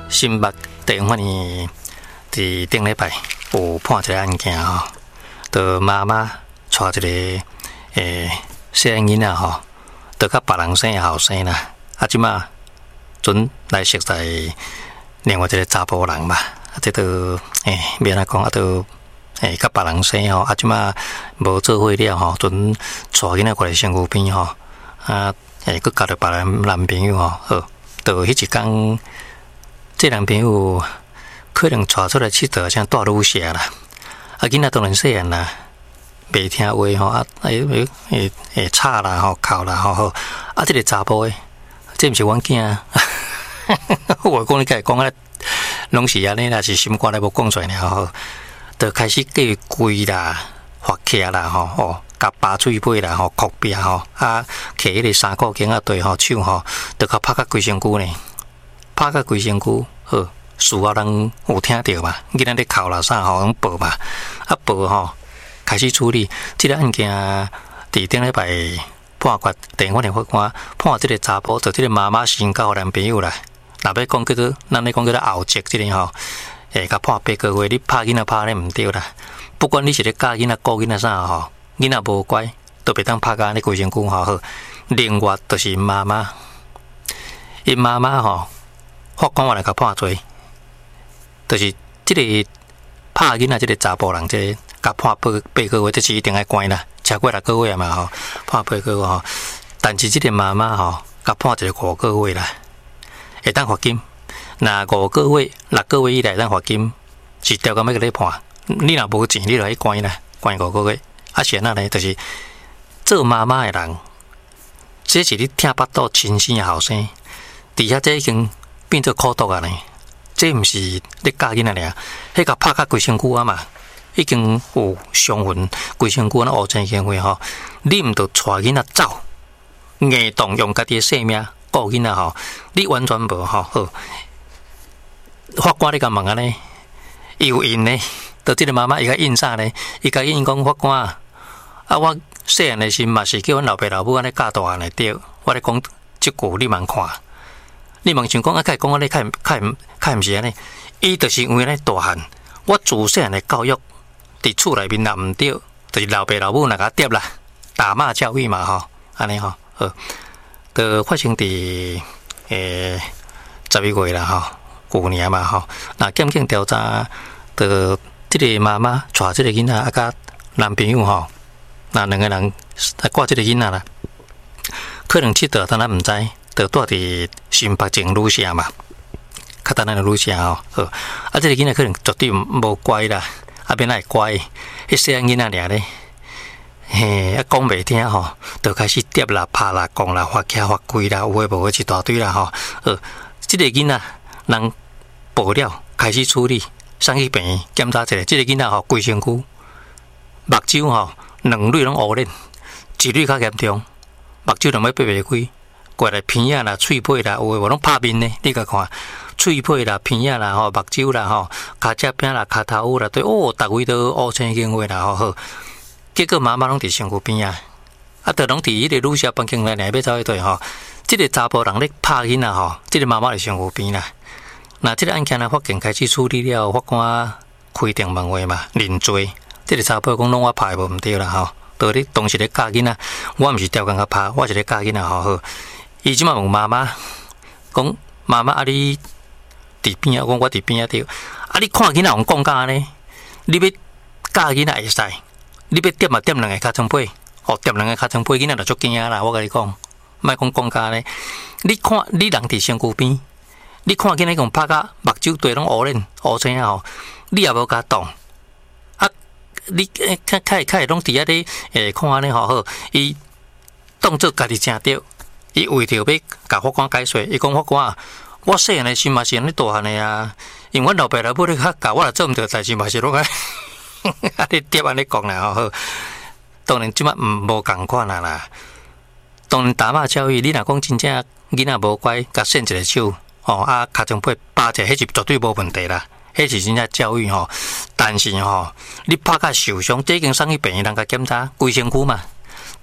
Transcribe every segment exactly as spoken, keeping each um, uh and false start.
新北地方法院伫顶礼拜有判一个案件吼，就妈妈带一个诶小囡仔吼，就甲别人生后生啦，啊即马准来熟在另外一个查甫人嘛，啊这都诶免来讲啊都诶甲别人生吼，啊即马无做伙了吼，准带囡仔过来身躯边吼，啊诶佮交着别人男朋友吼，好，就迄一天。这男朋友可能带出来佚佗，像大女婿啦，啊囡仔当然细汉啦，袂听话吼，啊哎会会吵啦吼，哭啦吼，啊这个查甫诶，这毋是阮囝，我讲你家讲啊，拢是安尼啦，是心肝咧无讲出来吼，就开始叫伊跪啦、发徛啦吼，哦，甲拔嘴巴啦吼、哭壁吼，啊，摕迄个衫裤颈仔对吼手吼，就甲拍甲规身躯呢。拍到规身躯，好，事后人有听到嘛？囡仔咧哭啦啥吼，拢报嘛，啊报吼，开始处理。这个案件伫顶礼拜判决，地方法院法官判这个查甫，就这个妈妈先交男朋友啦。若要讲叫做，咱咧讲叫做后籍这个吼，诶，甲判八个月，你拍囡仔拍咧毋对啦。不管你是咧教囡仔、顾囡仔啥吼，囡仔无乖，都袂当拍甲你规身躯吼。好，另外就是妈妈，因妈妈吼。法官话来甲判罪，就是这个拍囡仔，这个查甫人，这个甲判八八个月，这是一定爱关啦，超过六个月嘛吼，判八个月吼。但是这个妈妈吼，甲判一个五个月啦，会当罚金。那五个月、六个月以内当罚金，是调到每个礼判。你若无钱，你就去关啦，关五个月。啊，是安那呢？就是做妈妈的人，这是你听巴肚亲生的后生，底下这已经。变做苦毒啊呢！这毋是咧教囡仔俩，迄个拍甲规身躯啊嘛，已经有伤痕，规身躯啊乌青行为吼，你毋着带囡仔走，硬动用家己的性命顾囡仔吼，你完全无吼好。法官你甲问安尼，伊有因呢？到即个妈妈伊甲应啥呢？伊甲应讲法官啊，啊我细汉的时嘛是叫阮老爸老母安尼教大汉的对，我咧讲即句你茫看。你问想讲啊，该讲安尼，开开开毋是安尼？伊就是因为咧大汉，我自细汉的教育伫厝内面也毋对，就是老爸老母那个跌啦，打骂教育嘛吼，安尼吼，好，就发生伫诶十一月啦吼，旧年嘛吼，那检警调查，就即个妈妈带即个囡仔啊，甲男朋友吼，那两个人来挂即个囡仔啦，可能佚佗，但咱毋知。就住伫新北前女社嘛，较单单的女社吼，好，啊，这个囡仔可能绝对无乖啦，啊，变来乖，迄细仔囡仔俩咧，嘿，啊，讲袂听吼，就开始跌啦、拍啦、讲啦、发起发跪啦，有诶无诶一大堆啦吼，呃，这个囡仔人报了，开始处理，送去病院检查一下，这个囡仔吼规身躯目睭吼两蕊拢乌脸，一蕊较严重，目睭两尾闭袂开。过来鼻仔啦、喙皮啦，有诶无拢拍面呢？你甲看，喙皮啦、鼻仔啦、吼目睭啦、吼骹脊边啦、骹头乌啦，对哦，逐位都乌青经话啦，吼好。结果妈妈拢伫身躯边啊，啊，都拢伫迄个女社房间内内要走去对吼。即个查甫人咧拍囡仔吼，即个妈妈伫身躯边啦。那即个案件呢，法警开始处理了，法官开庭问话嘛，认罪。即个查甫讲拢我拍无毋对啦，吼。到你当时咧教囡仔，我毋是调工甲拍，我是咧教囡仔吼好。伊即马问妈妈，讲妈妈啊，你伫边啊？讲我伫边啊对。啊，你看囡仔用讲甲安尼，你要教囡仔会使，你要点嘛点两个尻川背，哦点两个尻川背，囡仔就足惊啦。我甲你讲，莫讲讲甲安尼。你看你人伫身躯边，你看囡仔用拍甲目睭对拢乌脸乌青啊吼，你也无甲动。啊，你较较较拢伫遐咧诶看安尼吼好，伊当作家己正对。伊为着要甲法官解说，伊讲法官啊，我细汉的时嘛是安尼大汉的啊，因为阮老爸老母咧较教，我也做毋着代志嘛是拢啊，啊你点安尼讲啦吼，当然即摆毋无共款啦啦。当然打骂教育，你若讲真正囡仔无乖，甲伸一个手，吼啊，尻川背扒者，迄是绝对无问题啦，迄是真正教育吼。但是吼，你拍甲受伤，这已经送去病院人甲检查，规身躯嘛。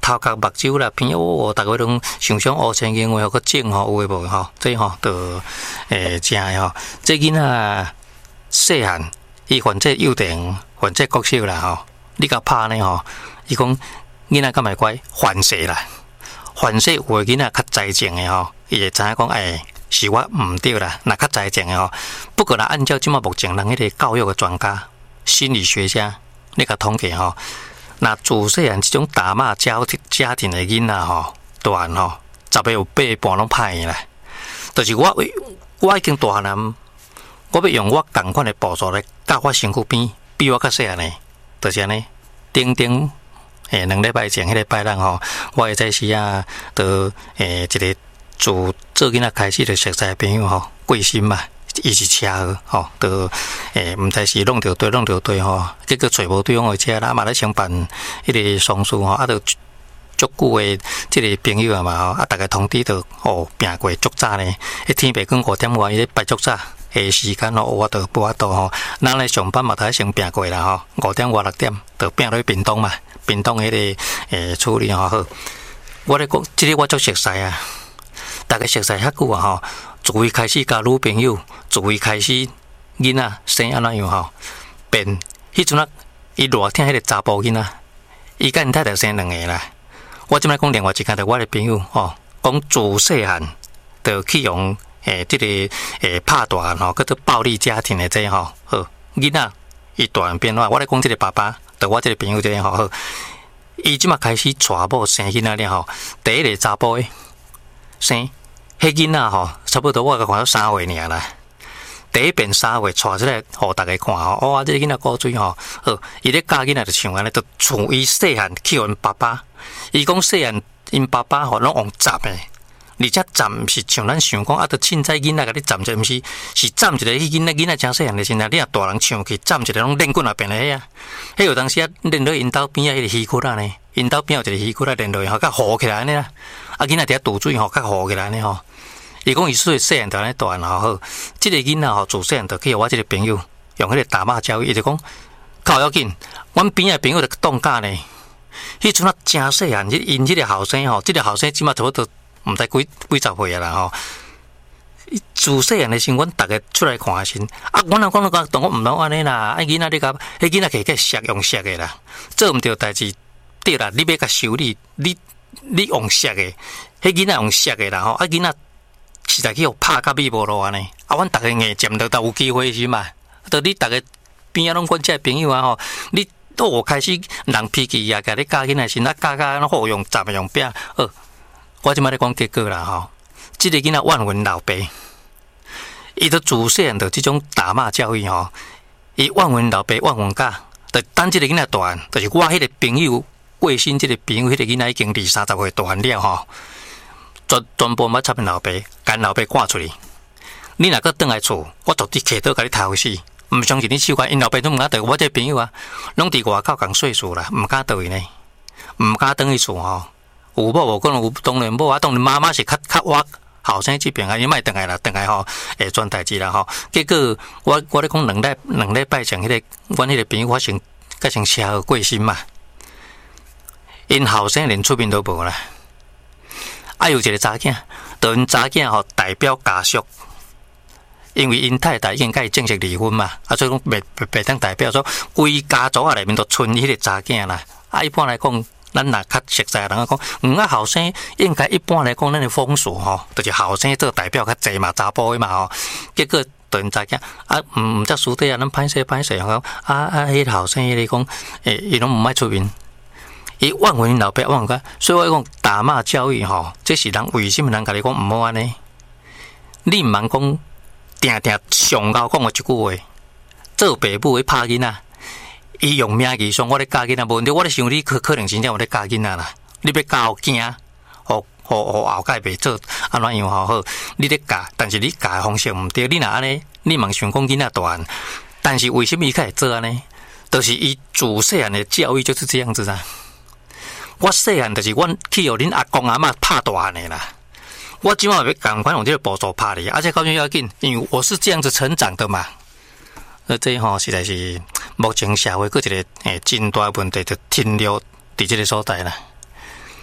头壳目睭啦，偏哦，逐个拢想想乌青眼话，互个种吼有诶无吼，这吼都诶正诶吼。这囡仔细汉，伊犯这幼稚犯这国小啦吼，你甲拍呢吼，伊讲囡仔敢会乖反射啦，反射有诶囡仔较在情诶吼，伊会知影讲诶。是我毋对啦，若较在情诶吼。不过啦，按照即马目前人迄个教育诶专家、心理学家，你甲统计吼，若自细汉即种打骂家家庭诶囡仔吼，大汉吼，十个有八半拢歹去啦。就是我，我已經大漢，我要用我同款诶步數來教我身軀邊，比我較細漢诶，就是安尼。頂頂誒兩禮拜前，迄個拜六吼，我會在時啊，就誒一個。自做囡仔開始就熟悉朋友吼，貴心嘛，伊是車號吼，就誒毋知是弄着對弄着對吼，結果找無對方誒車啦，嘛咧想辦迄個喪事吼，啊，就足久誒即個朋友啊嘛吼，啊，逐個通知就哦拼過足早呢，迄天白光五點外，伊咧排足早，下時間吼，我就無法度吼，咱咧上班嘛，睇先拼過啦吼，五點外六點就拼落去屏東嘛，屏東迄個誒處理吼好，我咧講，即個我足熟悉啊。大家熟悉遐久啊吼，自伊開始交女朋友，自伊開始囡仔生安怎樣吼，變迄陣啊，伊偌聽迄個查甫囡仔，伊甲因太太生兩個啦。我即擺講另外一個就我的朋友吼，講自細漢就去用誒即個誒拍大漢吼，叫做暴力家庭的這吼，好囡仔伊大漢變化，我咧講即個爸爸，就我即個朋友這吼好，伊即擺開始娶某生囡仔了吼，第一個查甫誒。生，迄囡仔吼，差不多我甲看到三歲爾啦。第一遍三歲帶出來，互大家看吼，哇！這個囡仔古錐吼，好，伊咧教囡仔就像安尼，就從伊細漢去阮爸爸。伊講細漢因爸爸吼攏用斬誒，而且斬毋是像咱想講啊，着凊彩囡仔甲你斬者，毋是是斬一個迄囡仔囡仔真細漢的時陣，你若大人上去斬一個攏練棍啊變咧遐。迄有當時啊練到因兜邊啊，迄個魚骨啊呢，因兜邊有一個魚骨啊練落去吼，甲糊起來安尼啦。啊，囡仔伫遐倒水吼，較糊起來呢吼。伊講伊所以細漢就安尼大漢吼好，即個囡仔吼自細漢就去互我即個朋友用迄個打罵教育，伊就講較要緊，阮邊仔朋友就當假呢。迄陣啊真細漢，因即個後生吼，即個後生即馬差不多毋知幾幾十歲啊啦吼。自細漢的時，阮逐個出來看先，啊，阮若講你講同我毋通安尼啦，啊囡仔你甲，迄囡仔摕個削用削的啦，做毋着代志對啦，你要甲修理你。你用削的，迄囡仔用削的啦吼，啊囡仔實在去互拍甲米無路安尼，啊，阮逐個硬佔到，有機會是嘛？到你逐個邊仔攏阮遮朋友啊吼，你都有開始人脾氣啊，甲你教囡仔時，啊教教好用斬用拼，呃，我即擺咧講結果啦吼，即個囡仔怨阮老爸，伊都自細漢就即種打罵教育吼，伊怨阮老爸怨阮家，就等即個囡仔大漢，就是我迄個朋友。貴新即個朋友，迄個囡仔已經二三十歲大漢了吼，全全部捌插因老爸，甲老爸趕出去。你若閣轉來厝，我絕對客倒甲你頭死。毋相信你手關，因老爸都毋敢倒，我這個朋友啊，攏佇外口共歲數啦，毋敢倒去呢，毋敢轉去厝吼。有某無可能有，當然某啊，當然媽媽是較較我後生這邊啊，伊莫轉來啦，轉來吼，會轉代誌啦吼。結果我我咧講兩禮兩禮拜前，迄個阮迄個朋友發生甲成車禍過身嘛。因後生連出面都無啦，啊有一個查囝，就因查囝吼代表家屬，因為因太太已經甲伊正式離婚嘛，啊所以講袂袂當代表說規家族啊內面都剩迄個查囝啦。啊一般來講，咱若較熟悉人講，嗯啊後生應該一般來講，咱的風俗吼，就是後生做代表較濟嘛，查甫的嘛吼，結果就因查囝啊毋毋則輸底啊，咱歹勢歹勢講，啊啊迄個後生伊講，誒伊攏毋愛出面。伊怨阮老爸怨阮，所以我講打罵教育吼，這是人為什麼人甲你講毋好安尼？你毋通講定定上高講過一句話，做爸母會拍囡仔，伊用名義上我咧教囡仔無問題，我咧想你可可能真正有咧教囡仔啦，你要教囝，互互互後屆袂做安怎樣好好，你咧教，但是你教的方式毋對，你若安尼，你茫想講囡仔大漢，但是為什麼伊較會做安尼？就是伊自細漢的教育就是這樣子啊。我細漢就是阮去互恁阿公阿嬤拍大漢的啦，我即馬要趕快用這個步驟拍你，而且高興要緊，因為我是這樣子成長的嘛。而這吼實在是目前社會佫一個誒真大問題，就停留佇這個所在啦。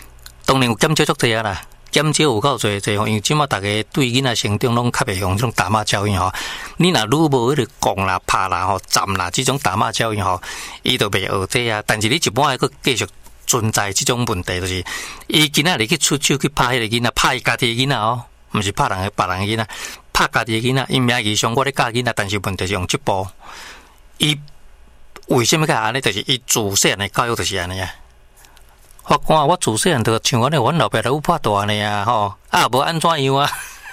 当然有减少足济啊啦，减少有够济济吼，因为即马逐个对囡仔成长拢较袂用即种打骂教育吼。你若愈无迄个讲啦、拍啦、吼斩啦，即种打骂教育吼，伊就袂学这啊。但是你一般还佫继续存在即种问题，就是伊囡仔入去出手去拍迄个囡仔，拍伊家己的囡仔哦，毋是拍人个别人的囡仔，拍家己的囡仔。因名义上我咧教囡仔，但是问题是用即步，伊为什么甲安尼？就是伊自细汉的教育就是安尼啊。法官，我自细汉就像我咧，阮老爸都有拍大呢啊，吼，啊无安怎样啊，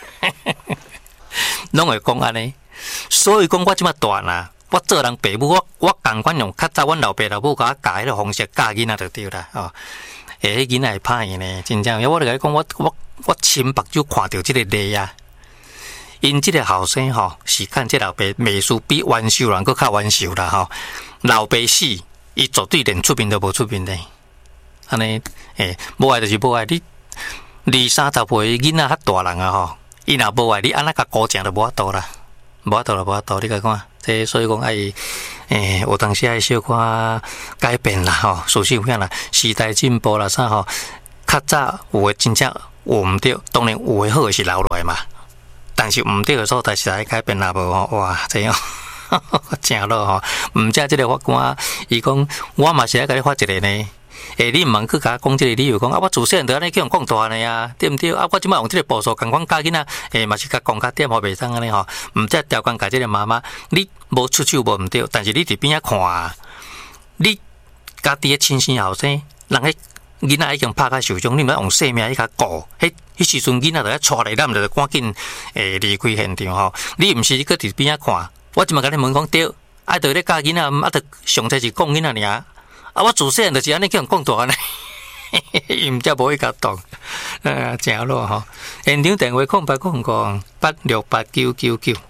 拢会讲安尼。所以讲，我即马大啦，我做人爸母，我我共款用较早阮老爸老母甲我教迄个方式教囡仔就对啦，吼。诶，囡仔会拍伊呢，真正，我就甲你讲，我我我亲目睭看到即个例啊。因即个后生吼，是看即老爸美术比完秀人佫较完秀啦，吼。老爸死，伊绝对连出面都无出面嘞。安尼，诶，无爱就是无爱。你二三十岁囡仔较大人啊吼，伊若无爱，你安那甲高正就无法度啦，无法度啦，无法度。你甲看，这所以讲爱，诶，有当时爱小可改变啦吼，事实有影啦，时代进步啦啥吼，较早有诶真正有毋对，当然有诶好诶是留落来嘛，但是毋对诶所在是爱改变啦无吼，哇，这样。正咯吼，毋只即个法官，伊讲我嘛是爱甲你发一个呢。诶，你毋茫去甲我讲即个理由，讲啊，我自细汉就安尼去用讲大呢啊，对毋对？啊，我即摆用即个步数，共款教囡仔，诶，嘛是甲讲较点，互袂当安尼吼。毋只调工甲即个妈妈，你无出手无毋对，但是你伫边仔看啊，你家己诶亲生后生，人迄囡仔已经拍甲受伤，你毋用性命去甲顾，迄迄时阵囡仔就咧带来，咱就赶紧诶离开现场吼。你毋是你搁伫边仔看，我即摆甲你问讲对，啊，着咧教囡仔，啊，着上济是讲囡仔尔。啊！我自细汉就是安尼叫人讲大呢，伊毋则无去甲动，啊，正咯吼。现场电话空白空空八六八九九九。